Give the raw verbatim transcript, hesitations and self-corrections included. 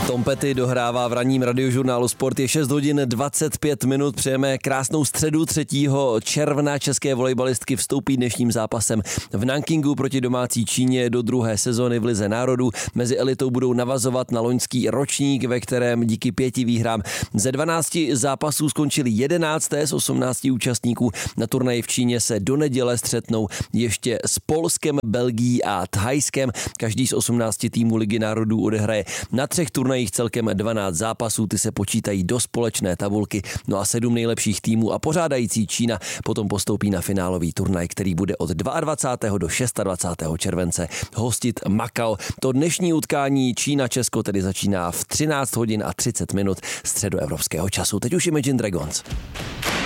Tom Petty dohrává v ranním radiožurnálu Sport. Je šest hodin dvacet pět minut. Přejeme krásnou středu třetího června. České volejbalistky vstoupí dnešním zápasem v Nankingu proti domácí Číně do druhé sezony v Lize národů. Mezi elitou budou navazovat na loňský ročník, ve kterém díky pěti výhrám ze dvanácti zápasů skončili jedenácté z osmnácti účastníků. Na turnaji v Číně se do neděle střetnou ještě s Polskem, Belgií a Thajskem. Každý z osmnácti týmů Ligy národů odehraje na třech turnajích celkem dvanáct zápasů, ty se počítají do společné tabulky, no a sedm nejlepších týmů a pořádající Čína potom postoupí na finálový turnaj, který bude od dvacátého druhého do dvacátého šestého července hostit Makao. To dnešní utkání Čína-Česko tedy začíná v třináct hodin a třicet minut středoevropského času. Teď už Imagine Dragons.